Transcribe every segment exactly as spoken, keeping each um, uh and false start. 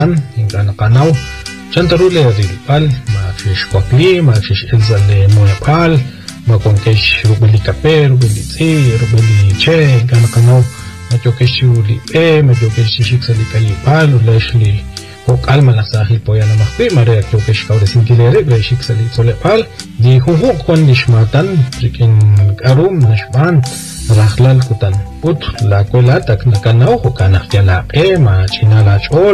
ingana kanau chantarule rilpal ma fish kwakli ma fish elzale moepal ma konkesh rubeli kape rubeli tsi rubeli che ingana kanau ma jokesh uli e ma jokesh shiksali kayipal ulashli kok alma la sahil poyana makwi mare jokesh kaure sintilere gle shiksali solepal di huhu kon nishmatan prikin arum nashban rahlal kutan put la kuela tak nakanau hukana fiala e ma chinala chol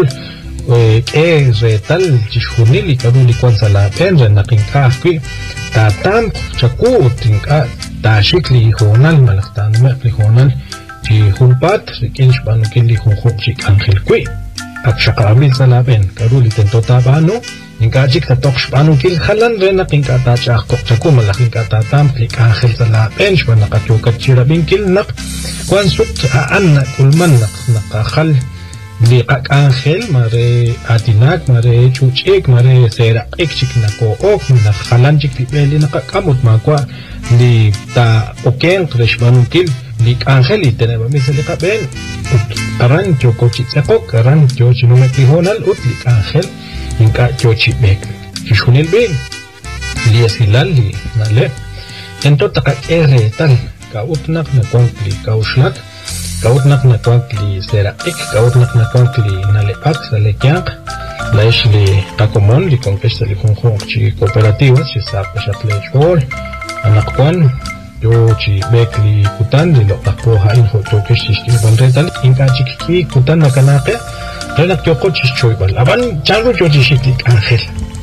ke retal chishunili karuli kwanza la penre nakinka kwi tatam chaku tinka ta shikli honal malaktan mekli honal ti hulpat kinch banu kili hukhuk chik angel kwi ak shaqabil salaben karuli tento tabano inka chik tatoksh banu kil khalan re nakinka ta chaq chaku malakinka tatam klik angel salaben shbana kachukat chirabin kil nak kwan sut anna kulman nak nakakhal liqak angel mare atinak mare chuchik mare sera ekchik nako ok na khalan chik peli nakakamut makwa li ta oken kreshbanukil lik angel itene ba misali kaben aran choko chitsako aran chochi numeti honal ut lik angel inka chochi bek kishunil ben li asilal li nale ento takakere tal ka utnak na konkli ka ushnak Kaut nak na konkli sera ik kaut nak na konkli na le ak sa le kyank la ish li kakomon li konkesh sa li konkhong chi kooperativas chi sa pashat le chol anak kwan yo chi bek li kutan li lo takpo hain ho chokesh shishti ban retal inka chikiki kutan na kanake renak yoko chish choy bal aban chango yo chi shiklik angel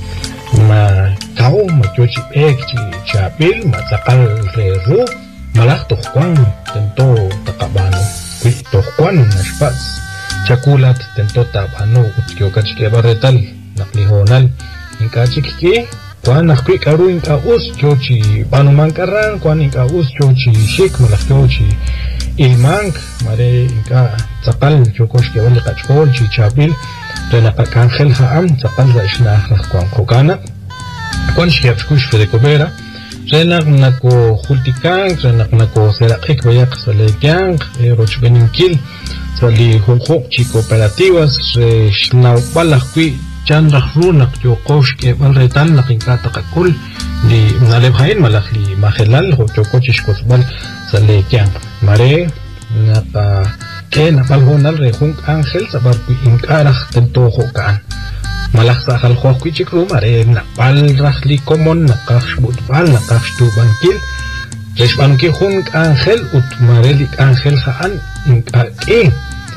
ma kao ma yo chi bek chi chapil ma sakal re ru malak tohkwang tento takabano tohkwan nashpas chakulat tento tabano utkyo kachke barretal naklihonal inka chikki kwan nakwi karu inka us chochi banuman karan kwan inka us chochi shik malak chochi ilmank mare inka tsakal chokosh ke wali kachkol chi chabil rena kakangel haam tsakal za ishna kwan kokana kwan shiapshkush fedekobera renak nako khultikang renak nako serakik bayak salekyang roch beninkil sali hulkhok chi cooperativas re shnau balakwi chanrak runak yo kosh ke balretal nakinkata kakul li nalebhain malakli mahelal ho chokochish kosbal salekyang mare naka ke napal honal re hung angel sabar ku inkarah tento hokan malak sa halkhok ku chikru mare na pal rahli komon na kashbut pal na kashtu bankil respan ki hun angel ut mareli angel khaan ke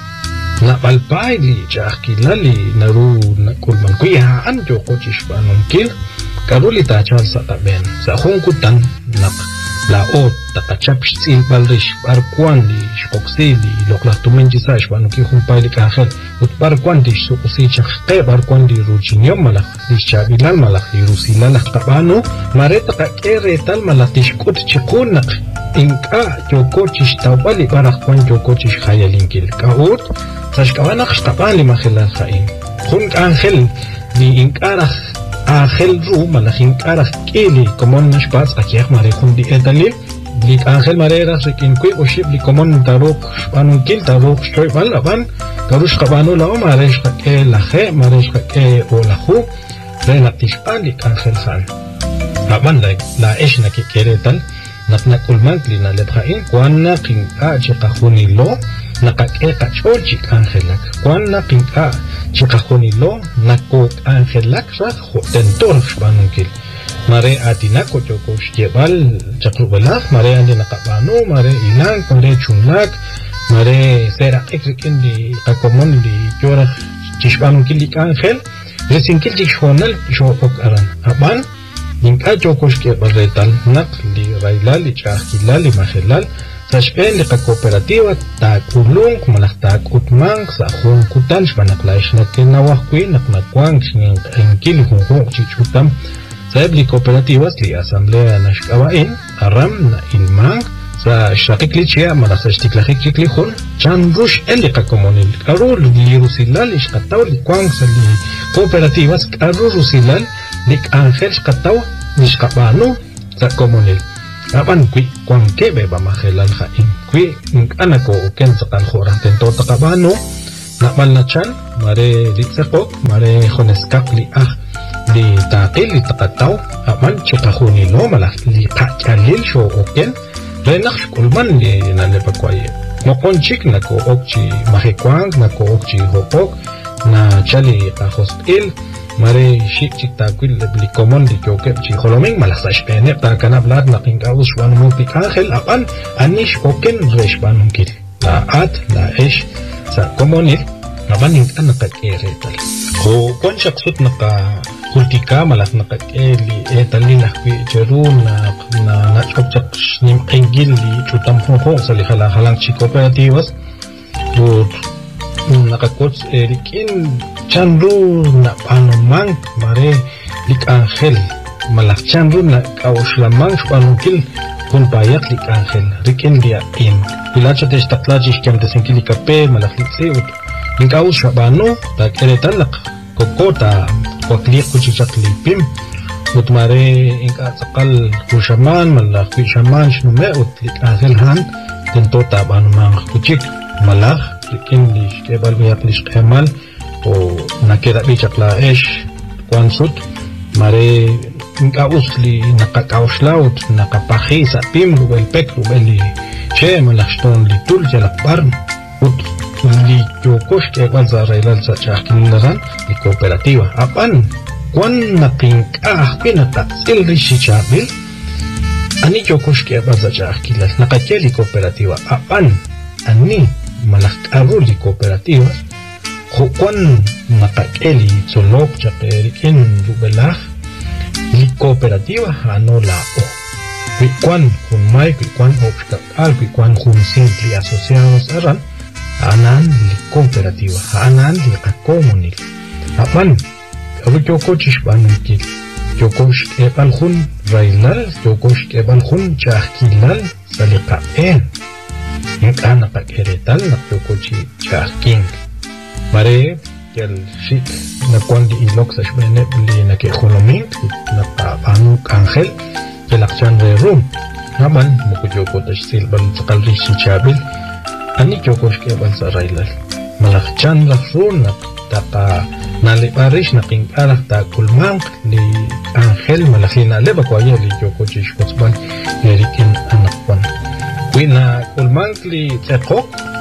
na pal pai li chakilali naru na kulman ku ya an jo kochish banunkil karuli ta chal sa taben sa hun kutan na la ot takachap sil balrish barkwan li shkoksili lokla tumenji sa shbanu ki hun pai li angel ut barkwan di sukusi chakhe barkwan di ruchinyom malak di chabilal malak di rusilal qabano mare takakere tal malak di shkut chikunak inka joko chish tawbali barak kwan joko chish khayalinkil kaut sashkawanak shtabali makhilal khain hun angel di inkarah Angel ru malaking karak kili komon nashpats akiyak mare kundi etalil lik angel marera sekin kui oshib li komon tarok spanun kil tarok shoy balaban karush kabano lao maresh ke lahe maresh ke olahu relatish alik angel khan aban la la esh na ke keretal nakna kulman klina lebhain kwanna kinka chikahuni lo nakake kacholchik angelak kwanna kinka chikahuni lo nakok angelak ra tentor shbanunkil mare atinako chokosh jebal chakrubalak mare ande nakabano mare ilang mare chunlak mare sera ekrikin di kakomon di jora chishbanunkil lik angel resinkil chishonal shokok aran aban ninka chokosh jebal retal nak li railal li chakilal li mahelal Sashpen li cooperativa ta kulung malak ta kutmang sa khung kutan shbanaklash na kinawah kui naknakwang shing enkil hung chichutam sa li cooperativas li asamblea nashkawain aram na ilmang sa shakik li chia malak sa shtiklakik chikli khun chan rush eli kakomonil karul li rusilal ishkataw li kwang sa li cooperativas karul rusilal li angel shkataw nishkabano sa komonil aban kui kwan kebe ba mahelal khain kui anako ken sa kan khorang tento takabano na mal na chan mare litsepok mare joneskap li ah li taqil li taqataw aman chiqahuni no malah li qaqalil sho oken renakh kulman li nalepakwaye moqonchik nako okchi mahikwang nako okchi hopok na chali qahospil mare shik chitakwil li komon li choke chi holoming malah sashpene ta kanablat naqinga uswan mupik angel apan anish oken reshban kil la at la ish sa komonil nabaning anaka keretal ko konchak sut naka kultika malah naka eli etalina kwi jeruna na nachokchak nim qingil li chutam ho sali hala halang chi cooperativas dut nakakots erikin chanru na panomang mare lik angel malah chanru na kaushlamang spanukil kun payak lik angel rikin dia in ilacha destaklaji kiam desenkili kape malah litse ut Ingkau syabano tak eretalak kokota kokliq kuchichak lipim utmare ingka sakal kushaman malak kushaman shnume utlik ahelhan tento taban mang kuchik malak rikin di kebal biak lis kemal o nakira bichak la esh kwansut mare ingka usli nakakauslaut nakapahi sa pim rubel pek rubeli che malak shton litul jalak barn ut li yokosh ke balza railal sa chakinaran li cooperativa apan kwan naqinkah pinata il rishichabil ani yokosh ke balza chakilal naqacheli cooperativa apan ani malak arul li cooperativa kwan naqacheli solok chaqerikin rubelah li cooperativa anola o kwan kun mai kwan opska al kwan kun simpli asociados aran anan li cooperativa anan li qakomunil apan abu yokochish banukil yokosh kebal khun railal yokosh kebal khun chakilal saliqa en ingana qakeretal na yokochi chaking mare yal shit na kwandi ilok sa shbene li na ke kholomin na panu angel kelakchan re room naman mukujoko tashsil bal taqalri chabil ani yokosh ke balsa railal malakchan la funa taqa naliparish naqing arah ta kulmang li angel malakina leba kwaya li yokochish kotsban yerikin anakwan wina kulmang li tekok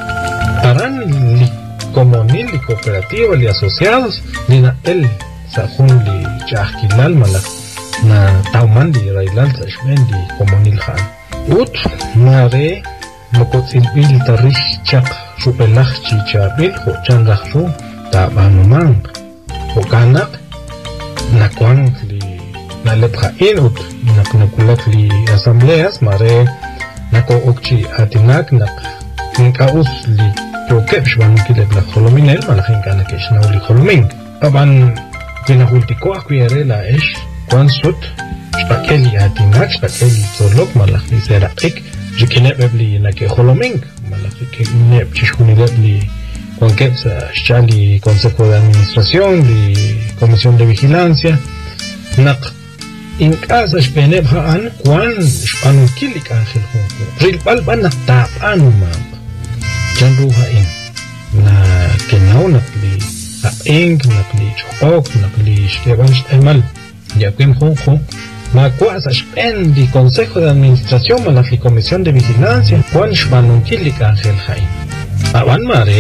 aran li comunil li cooperativa li asociados li na el sajun li chahkilal malak na tauman li railal sashmen li comunil khan ut mare mokotsil bil tarish chak supelach chichabil ho chanrach su ta banumang ho kanak nakwang li nalepha inut naknakulak li asambleas mare nako okchi atinak nak nkaus li tokep shbanu kileb la kholominel malakhin kana keshna uli kholomin taban tinahultiko akwere la ish kwansut shpakeli atinak shpakeli zolok malakhi serakik Jikine bebli na ke holoming malaki ke ne chishkuni bebli konket sa shali consejo de administración de comisión de vigilancia nak in casa shpene bhaan kwan shpanu kilik angel honko ril bal banak tap anu mam janru hain na kenau nakli aeng nakli chokok nakli shkeban shtemal yakim honko ma cuasa spendi consejo de administración ma la comisión de vigilancia cuan shmanun kilik angel hain awan mare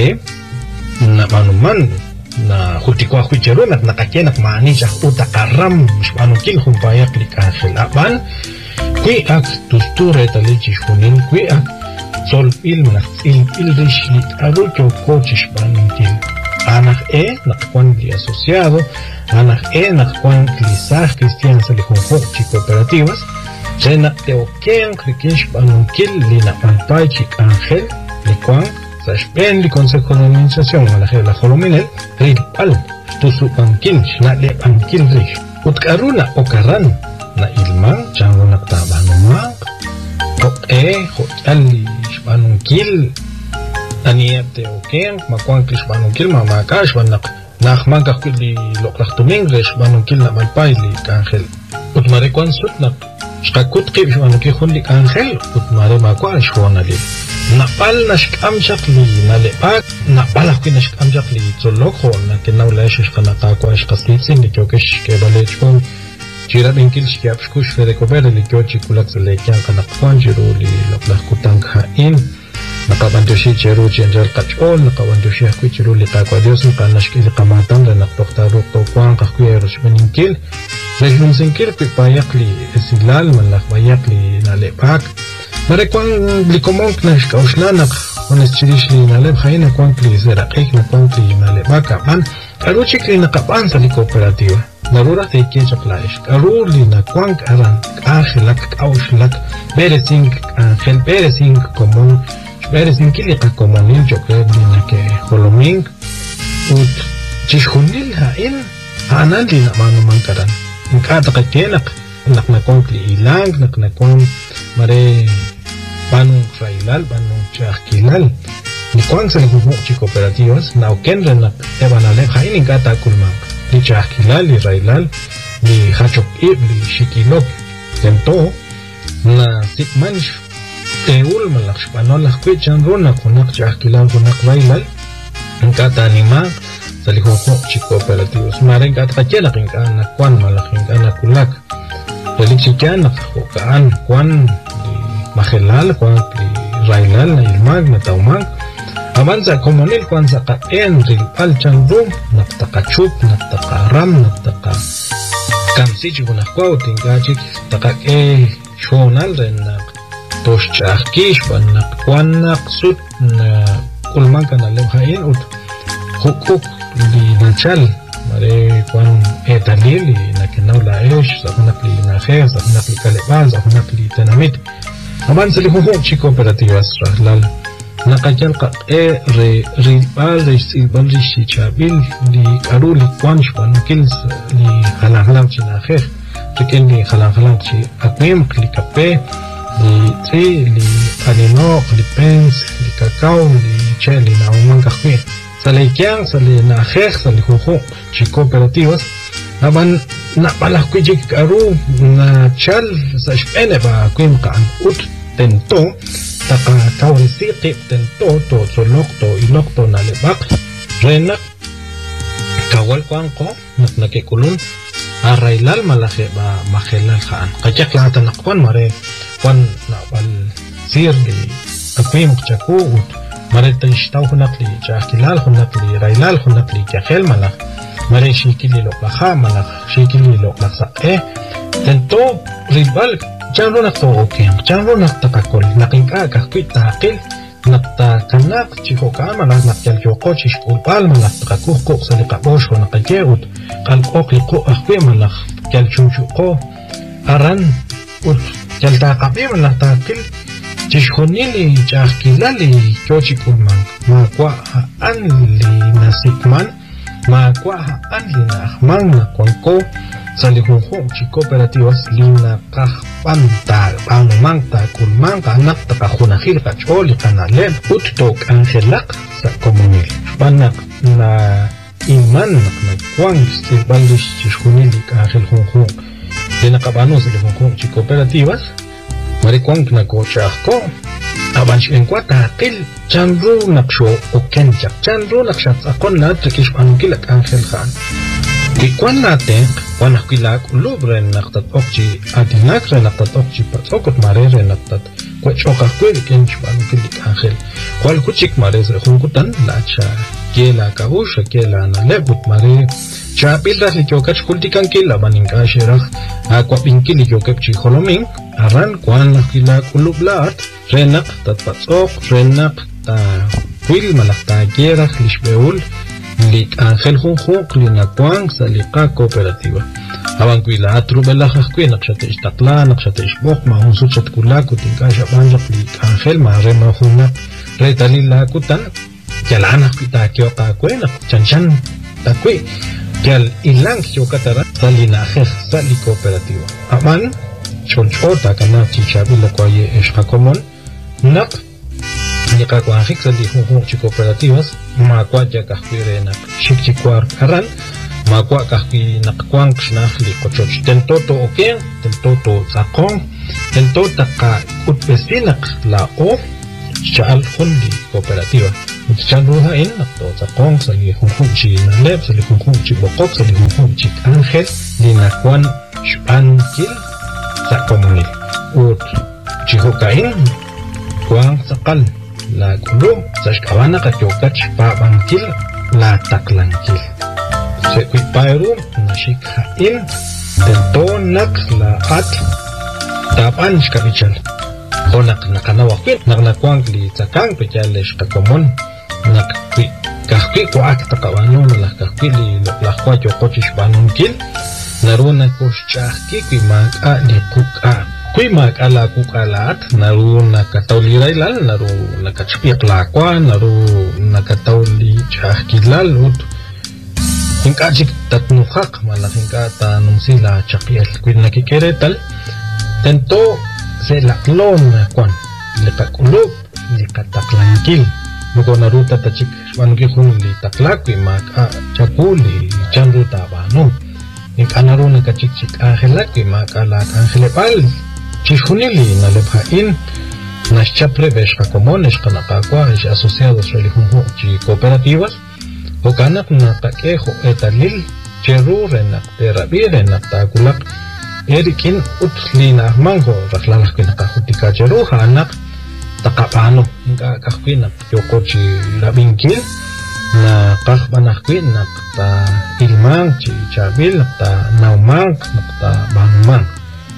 na manuman na hutiko huicheru na nakakenak manisha utakaram shmanun kil humpayak lik angel awan kui ak tusture talichi shkunin kui ak sol il manak il il rishlik arucho coach shmanun kil anak e nakwan li asociado anak e nakwan lisah cristian se le conjunto cooperativas sena teokean krikish panunkil li na pantay chik angel li kwan sa spen li consejo de administración a la la holominel ril pal tu su pankil na le pankil rish utkaruna okaran na ilman chango naktabanumang ok e hotali panunkil aniep teokean makwan krish panunkil mamakash wanak Nakmanga kuli loklak tumingresh manungkil na malpay li angel. Utmare kwan sut nak shkakut kib manungkil hun li angel utmare makwa shwana li. napal nashkam chakli nalepak napal akwi nashkam chakli tzolokho na kenawla shishkanaka kwa shkaslitsin li kyokesh ke balechkon chira binkil shkiapshkush ferekobere li kyochi kulak selekyan kanakwan jiru li loklak kutang hain nakabandoshi chiru chenjal kachol nakabandoshi akwi chiru li kakwa dios nkanashki li kamatan le naktokhtaru tokwan kakwi eroshbeninkil rejlum sinkil kwi payakli esilal malak payakli nalepak mare kwan likomong nash kaushnanak onestirish li naleb haina kwan kli zerakik na kwan kli nalepak man karuchik li nakapan sa li kooperativa narura te kecha plaish karuli na kwan aran ajelak kaushnak beresing angel beresing komon beresing kili ka komonil jokred na ke holoming ut chishunil hain anan li na manu mangkaran ingkata ka kenak nak na kwan kli ilang nak na kwan mare panung frailal panung chakilal ni kwan sa lihumo chi cooperativas na oken ren nak ebanale hain ingkata kulmang li chakilal li railal li hachok ib li shikilop tento na sikmansh teul malak shpanol lakwe chanro na kunak chakilal kunak railal ingkata anima sa lihumo chi cooperativas mare ingkata kachelak ingkata na kwan malak ingkata na kulak reliksikan nak kukaan kwan mahelal kwan li railal na ilmag na taumag avanza komonil kwan sa ka enril pal chanrum naktaka chup naktaka ram naktaka kamsich gunakwa utingachik taka e shonal ren nak tosh chahkish ban nak kwan nak sut na kulman kana lem hain ut hukuk li nachal mare kwan etalili na kenaw la esh sa kunak li naher sa kunak li kaleban sa kunak li tanamit avanza li huhuk chi cooperativas rahlal nakajal ka e re ribal re silbal ri shichabil li karu li kwansh panukil li halang-halang chi naher rikin li halang-halang chi akwim li kape li tri li aninok li pens li kakao li che li naumang kakwe sa leikyang sa li naher sa li huhuk chi cooperativas aban napalakwi jik karu na chal sa shpene ba akwim kaan ut tento taka kaurisi qib tento to solok to ilok to nalibak renak kawal kwanko nak nakikulun arailal malaki ba makhilal khaan kajak lahatan nakwan mare kwan nabal sir li akwim kchaku ut mare tishtaw hunak li chakilal hunak li railal hunak li kakhel malak mare shikili lok lakha malak shikili lok laksa eh tento ribal chanro nakto oken chanro nakta kakol nakinka kakwit nakil nakta kanak chiho kama nak nakyal yoko chishkul pal malak kakukuk sa likabosh ko nakajeut kalkok liko akwe malak kyal chumchuko aran ut kyal takabi malak takil chishonili chakilali kyochikul mang makwa haan li nasikman makwa haan li nakmang nakwangko sa lihuhong chi cooperativas lina kahpantal pangmangta kulmangka anak takahunahil kacholi kanalem uttok angelak sa komunil banak na iman nak nagkwang silbalish chishkunili kahil hunghung linakabano sa lihuhong chi cooperativas marikwang nagochak ko abansh enkwata akil chanru naksho okenchak chanru nakshat akon na trikish panungilak angel khan Kwan natin, kwan nakilak ulub ren naktat okchi adinak ren naktat okchi patsokot mare ren naktat kwech okakwe kench panukilik angel kwal kuchik mare se hunkutan lacha kela kabusha kela na lebut mare cha pilda li chokach kultikan kila maninga shirah akwa pinkili chokep chi holoming aran kwan nakilak ulub lat ren naktat patsok ren nakta kwil malakta gerah lishbeul lik angel hunhuk linakwang sa lika cooperativa awan kuila atru bela khakwe nakshate istakla nakshate isbok mahunsu chat kulak utinka shabanjak lik angel mahre mahuna retalila kutan jalana kita kyo kakwe nak chanchan takwe jal ilang kyo katara sa linakhe sa li cooperativa aman chonchota kana chichabila kwaye eshka komon nak nika kwa hik sa li hunhuk chi cooperativas makwa ja kahkwire nak shikchikwar karan makwa kahki nakkwang shnah li kochoch tento to okeng tento to zakong tento taka utpesinak la o chal hun li cooperativa chan ruha in to sa kong sa li hun hun chi na leb sa li hun hun chi bokok sa li hun hun chi angel li na kwan shuan kil sa komunil ut chi hokain kwang sa kal la kulum sa shkawana ka kyokach pa bangkil la taklangkil se kui pairum na shikhain tento nak la at tapan shkabichal konak nakanawakin naknakwang li takang pechalesh kakomon nakwi kahwi kwak takawano la kahwi li lakwa chokochish banunkil naruna koshchaki kwi maka li kuka kwi maka la kuka lat naruna katauliray lal naru nakachpiak lakwa naru nakatauli chahki lal ut hinkachik tatnuhak malakhinka tanumsila chapiel kwi nakikeretal tento se laklon kwan likakulub likataklankil muko naruta tachik wanuki hun li taklak wi maka chakuli chanruta banu nik anaruna kachik chik angelak wi maka la angelepal chihunili nalephain naschapre beshka comunes kanakakwa es asociados religiosos chi cooperativas o kanak na takejo etalil cheru renak terabi renak takulak Erikin utlina mango raklalah kinakahutika jeruha anak takapano hingga kahwinak yokochi labingkil na kahbanahkwin nakta ilmang chi chabil nakta naumang nakta bangmang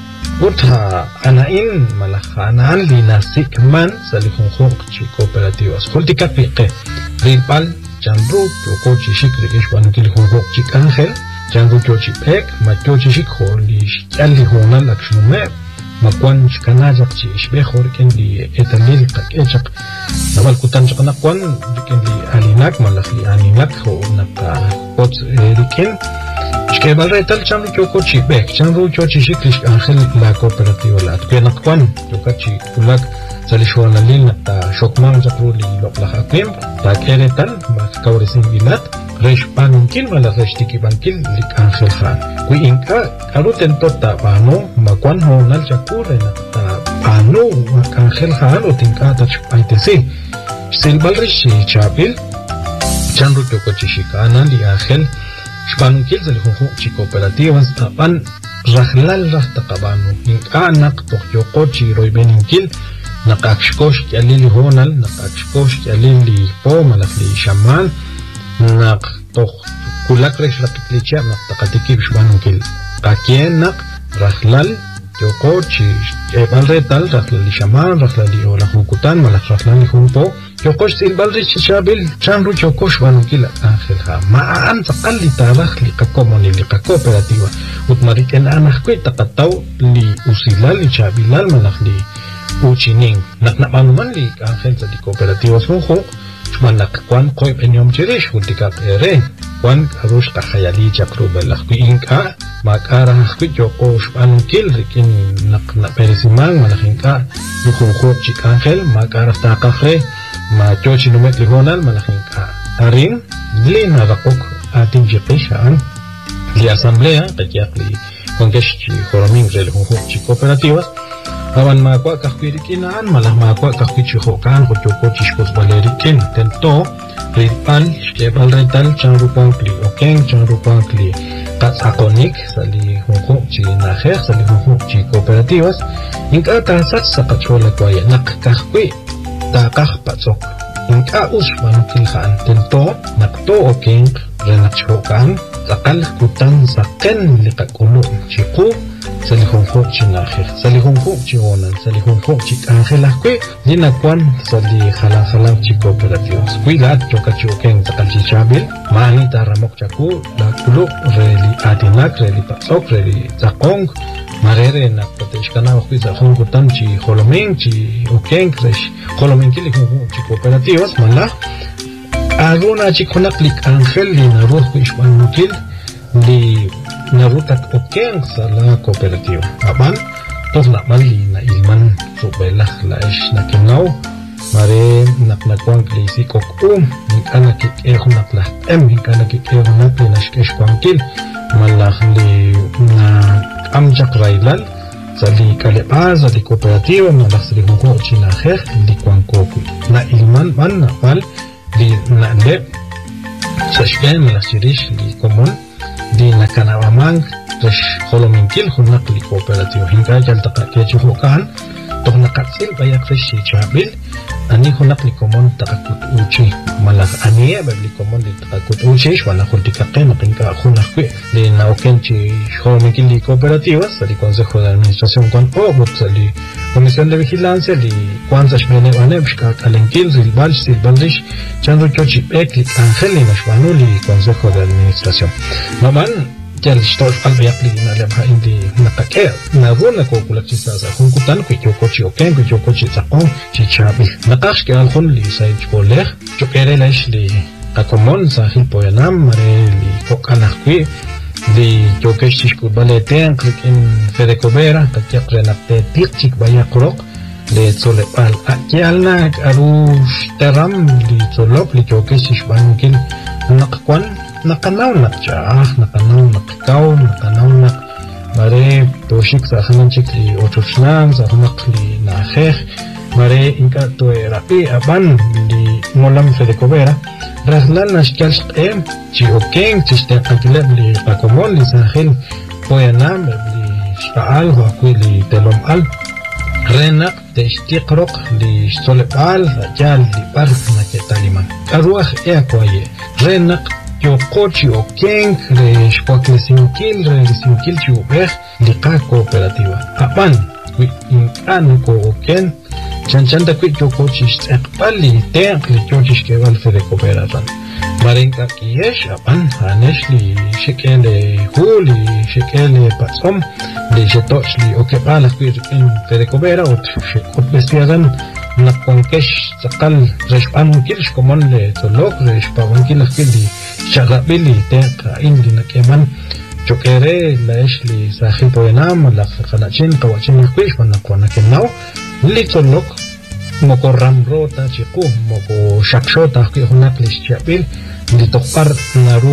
utha anain malakhanaan linasik man sa lihungkong chi kooperativas kultika piqe rilpal chandru yokochi shikrikish bankil hungkong chi angel Jangu chochi pek, ma chochi shik holi shikali hona lakshnume, ma kwan shkanajak chi ishbe horiken li etalil kak echak. Nawal kutan chakana kwan, riken li alinak, malak li aninak ho naka kot riken. Shkebal retal chanru chochi pek, chanru chochi shik lish angel la cooperativa la. Tukena kwan, chokachi kulak salishwana lil nakta shokman jakru li loklak akwim, tak eretal, ma kawrisin binat, resh panunkil wala resh tiki bankil lik angel khan kui inka karuten tota pano makwan ho nal chakure na ta pano mak angel khan utinka ta chupaitesi silbal rish chapil chanru kyoko chishikana li angel panunkil zal ho chi cooperativas tapan rahlal rahta qabano inka nak tokyoko chi roibeninkil nakakshkosh kyalili honal nakakshkosh kyalili po malafli shaman nak toh kulak resh rakitlicha nak takatikib shbankil kakien nak rahlal yoko chi ebal retal rahlal shaman rahlal ola hukutan malak rahlal humpo yoko silbal resh chabil chanru yoko shbankil angel ha maan taqalli tarah li qakomoni li cooperativa utmariken anak ko takataw li usilal li chabilal malak li uchining nak napanuman li angel sa di cooperativas mo Manak kwan koy penyom chirish kultika pere kwan arush kahayali chakru belak ku inka makarah ku joko shpankil rikin nak na perisimang malakinka yukhukuk chik angel makarah takakre ma chochi numet lihonal malakinka tarin li narakuk ating jikishaan li asamblea kajak li kongkesh chi horaming rel hukuk chi cooperativas Awan makwa kahpirikinaan malah makwa kahpichuhokan kujoko chishkos valerikin tento rilpal shkebal retal chanrupangkli okeng chanrupangkli katsakonik sali hukuk chi naher sali hukuk chi cooperativas inka tasat sa kachola kwaya nak kahpi takah patsok inka usmanukilhaan tento nakto okeng renachhokan sakal kutan saken likakulu chiku salihungkuk chinahir salihungkuk chihonan salihungkuk chik angelahkwe linakwan sali halang-halang chi cooperativas kuilat chokachoken sakalchi chabil mani taramok chaku la kuluk reli adinak reli patsok reli zakong marere nak pateshkana wakwi zakong kutan chi holomeng chi okeng kresh holomeng kili hungkuk chi cooperativas malah aruna chikunak lik angel linaruh kuishmanukil li narutak okeng sa la cooperativa aban toh na mali na ilman subelah la ish na kinaw mare nak nakwang klisi kokum nikana kik eho naklah em nikana kik eho nakli nashkesh kwangkil malah li na amjak railal sali kalebaz sali cooperativa malak sali hugo china her li kwankokui na ilman man na pal li na lep sashben la sirish li komon di na kanawamang resh holominkil hunak li cooperativa hinga jaltaqa kechuhu kan toh nakatsil bayak resh chabil ani hunak li komon takakut uchi malak ania babli komon li takakut uchi wala hultikaqe nakinka hunak kwi li na okenchi holominkil li cooperativa sali consejo de administración con obut sali comisión de vigilancia li kwanza shmene wane bshka kalenkil zilbal silbalrish chanro chochi ekli angel li mashwanu li consejo de administración maman jal shtor albayakli na lemha indi nakake na runa ko kulakchisa sa hunkutan ko chokochi oken ko chokochi tsaqon chichabi naqash ke alkhun li sayid koler chokere lash li qakomon sa hil poyanam mare li kokanakwi di chokesh ku baleten klik in fedecobera kakyak renakte tikchik baya krok le tsolepal akyalna arush teram li tsolop li chokesh bankin naqkwan nakanaw nakcha nakanaw nakkaw nakanaw nak mare toshik sa hananchik li ochuchnan sa hanakli najer mare inka to rapi aban li molam fedecobera raslan nashkal em chi oken chiste akilab li qakomon li sahil poyanam li shaal wa li telom al renak teshtiqroq li solepal jal li bar naketaliman arwah e akwaye renak yo cochi o ken re shkwakle sinkil re sinkil chi uber li qa cooperativa apan wi inkan ko ken chanchanda wi yo cochi shqpali tenq li cochi shkeval fede cooperativa marenka kiyesh apan hanesh li shekele huli shekele pasom li jetosh li okepala wi in fede coopera ot shekot bestiagan na konkesh sakal reshpan kilsh komon le tolok reshpan kilsh kili shagabili tenka indi na keman chokere la eshli sahil poenam la khanachin kawachin kwish wan nakwana kenau li tolok moko ramrota chiku moko shakshota ki hunak lish chabil li tokpar naru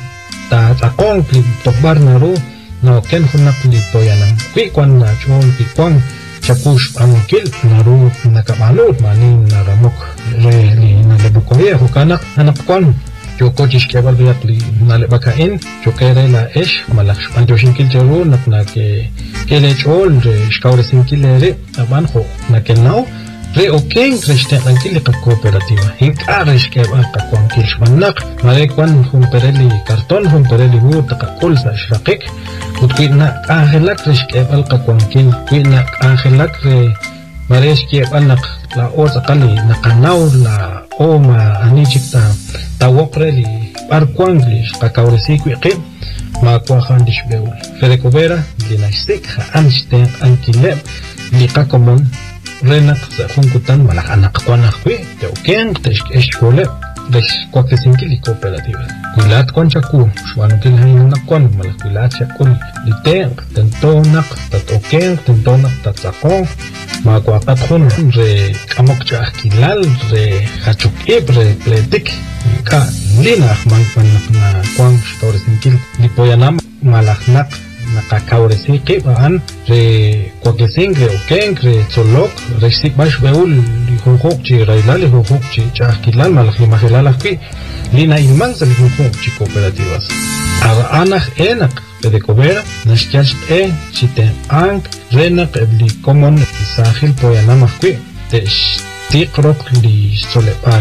ta takong li tokpar naru no ken hunak li poyanam kwi kwan na chon ki kwan chakush angkil naru nakamanut mani naramok re li nalebukoye hukanak anak kwan chokochish kebal biakli nalebakain chokere la esh malaksh panjoshin kil jaru nakna ke kele chol re shkaure sinkilere abanjo nakenau re oken krishte ankil ka cooperativa hinkarish kebal ka kwankil shmanak mare kwan hum pereli karton hum pereli hu taqul sa shraqiq utqina ahelak rish kebal ka kwankil qina ahelak re maresh kebal nak la oza qali naqanaw la oma anichikta tawokreli barkwanglish qakawrisi kwiqi ma kwahandish beul fedecobera dinashtik ansten ankileb liqakomon renak sa hunkutan malak anak kwanakwi teuken tesh eshkole desh kwakesinkili cooperativa kulat kwanchaku shwanukil hayinak kwan malak kulat chakul liten tentonak tatoken tentonak tatsakon ma kwakat hun re kamokcha akilal re hachukib re pletik ka lina man panak na kwang shtoresinkil lipoyanam malaknak nakakauresi qibaan re kwakesin re oken re tsolok re sikbash beul li hukuk chi railal li hukuk chi chakilal malak li mahilalakwi lina ilman sa li hukuk chi cooperativas aga anak enak fedecobera nashkyash e chiten ank renak ebli komon sahil poyanamakwi te tiqrok li solepal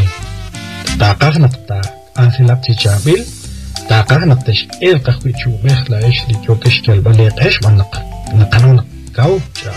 taqaq nakta ansilap chichabil taqaq naktesh el qahwi chubeh la esh li chokesh kel baliq esh manak naqanun kaw cha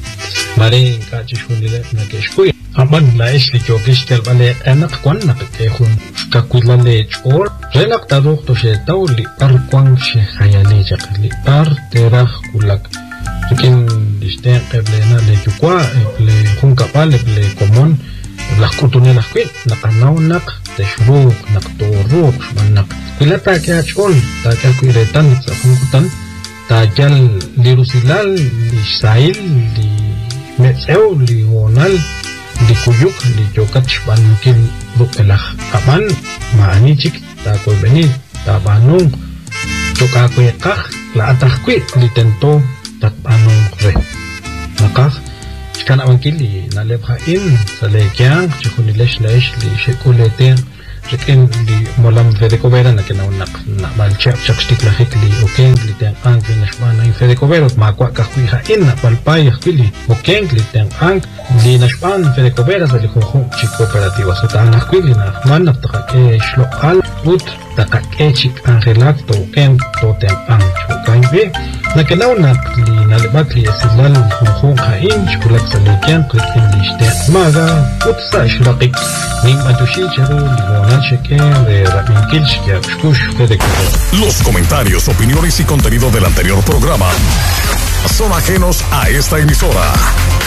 mare ka chishulile nakeshkuy aman la esh li chokesh kel baliq anak kwan nakekun ka kuilale chor renak taduq to shetaw li arkwang she khayali chaqli ar terah kulak lekin disten qablena le chukwa le hunkapal le komon la kutune la kwit nakanaw nak teshruk nak toruk manak pilata kya chol ta kya kuiretan sa hunkutan ta jal lirusilal li sail li metseu li honal li kuyuk li jokat bankin rukelah aman maani chik ta koy benil ta banung choka kuy kah la atak kwit li tento tat anong re naqaq kan abankili nalebha in salekian chunilesh lesh li shekuleten rekin li molam fedecovera na kena unak na malchap chakstik la hekli oken li ten ang vinashwana in fedecovera ma kwa kahwiha in palpay khili oken li ten ang li nashpan fedecovera sali khokho chi cooperativa sotana khili na man taka ke shlo al ut taka ke chik angelak to ken to ten ang chokain be na kena unak li nalebat li silal khokho khain chulat salekian klikin li shte maga ut sa shlaqik ning matushi charu li Los comentarios, opiniones y contenido del anterior programa son ajenos a esta emisora.